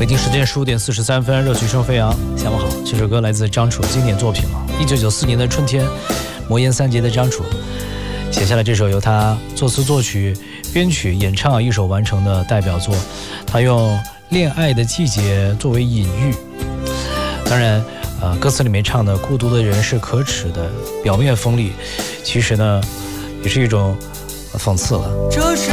京时间15点43分，热曲声飞扬。下午好，这首歌来自张楚，经典作品了。1994年的春天，魔岩三杰的张楚写下了这首由他作词作曲编曲演唱一手完成的代表作。他用恋爱的季节作为隐喻，当然歌词里面唱的孤独的人是可耻的，表面锋利，其实呢也是一种讽刺了。